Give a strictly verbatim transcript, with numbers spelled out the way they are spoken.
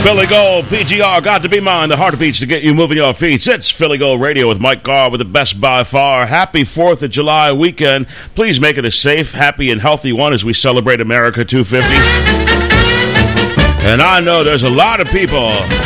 Philly Gold, P G R, got to be mine, the heartbeats to get you moving your feet. It's Philly Gold Radio with Mike Garr with the best by far. Happy fourth of July weekend. Please make it a safe, happy, and healthy one as we celebrate America two fifty. And I know there's a lot of people